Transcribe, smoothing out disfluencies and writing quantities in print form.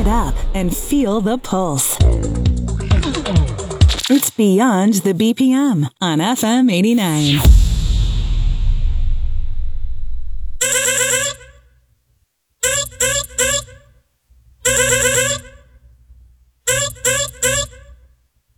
up and feel the pulse. It's Beyond the BPM on FM 89.